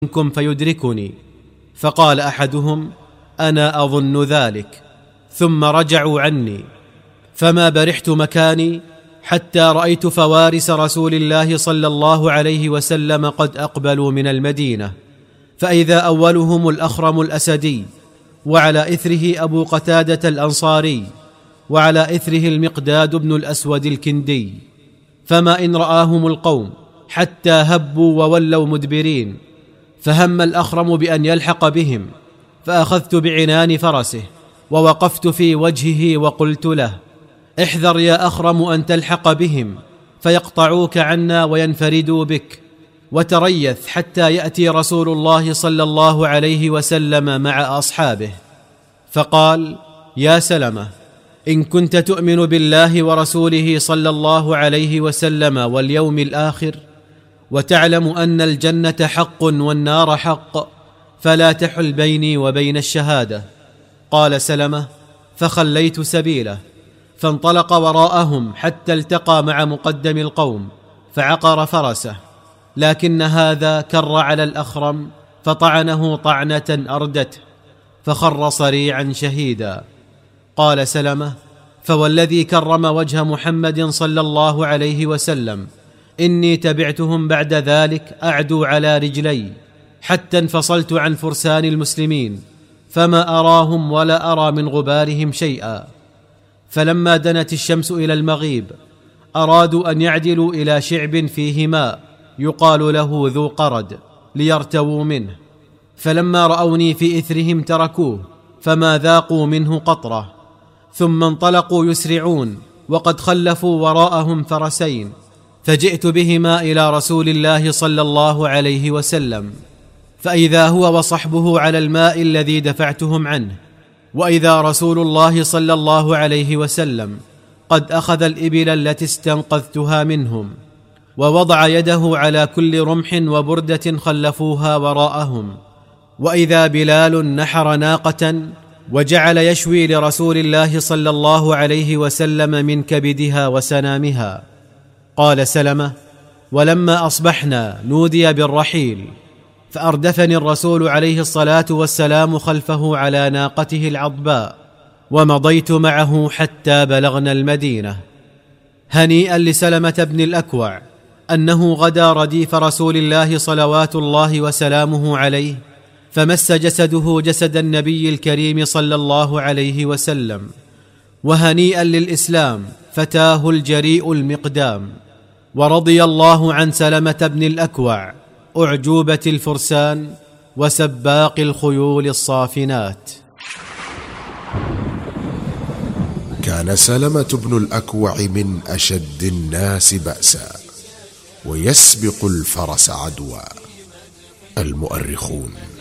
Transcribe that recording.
منكم فيدركني. فقال أحدهم: أنا أظن ذلك. ثم رجعوا عني، فما برحت مكاني حتى رأيت فوارس رسول الله صلى الله عليه وسلم قد أقبلوا من المدينة، فإذا أولهم الأخرم الأسدي، وعلى إثره أبو قتادة الأنصاري، وعلى إثره المقداد بن الأسود الكندي. فما إن رآهم القوم حتى هبوا وولوا مدبرين، فهم الأخرم بأن يلحق بهم، فأخذت بعنان فرسه ووقفت في وجهه وقلت له: احذر يا أخرم أن تلحق بهم فيقطعوك عنا وينفردوا بك، وتريث حتى يأتي رسول الله صلى الله عليه وسلم مع أصحابه. فقال: يا سلمة، إن كنت تؤمن بالله ورسوله صلى الله عليه وسلم واليوم الآخر، وتعلم أن الجنة حق والنار حق، فلا تحل بيني وبين الشهادة. قال سلمة: فخليت سبيله، فانطلق وراءهم حتى التقى مع مقدم القوم فعقر فرسه، لكن هذا كر على الأخرم فطعنه طعنة أردته، فخر صريعا شهيدا. قال سلمة: فوالذي كرم وجه محمد صلى الله عليه وسلم إني تبعتهم بعد ذلك أعدو على رجلي حتى انفصلت عن فرسان المسلمين، فما أراهم ولا أرى من غبارهم شيئا. فلما دنت الشمس إلى المغيب أرادوا أن يعدلوا إلى شعب فيه ماء يقال له ذو قرد ليرتووا منه، فلما رأوني في إثرهم تركوه فما ذاقوا منه قطرة، ثم انطلقوا يسرعون وقد خلفوا وراءهم فرسين، فجئت بهما إلى رسول الله صلى الله عليه وسلم، فإذا هو وصحبه على الماء الذي دفعتهم عنه، وإذا رسول الله صلى الله عليه وسلم قد أخذ الإبل التي استنقذتها منهم، ووضع يده على كل رمح وبردة خلفوها وراءهم، وإذا بلال نحر ناقة وجعل يشوي لرسول الله صلى الله عليه وسلم من كبدها وسنامها. قال سلمة: ولما أصبحنا نودي بالرحيل، فأردفني الرسول عليه الصلاة والسلام خلفه على ناقته العضباء، ومضيت معه حتى بلغنا المدينة. هنيئا لسلمة بن الأكوع أنه غدا رديف رسول الله صلوات الله وسلامه عليه، فمس جسده جسد النبي الكريم صلى الله عليه وسلم. وهنيئا للإسلام فتاه الجريء المقدام. ورضي الله عن سلمة بن الأكوع أعجوبة الفرسان وسباق الخيول الصافنات. كان سلمة بن الأكوع من أشد الناس بأسا، ويسبق الفرس عدوا. المؤرخون.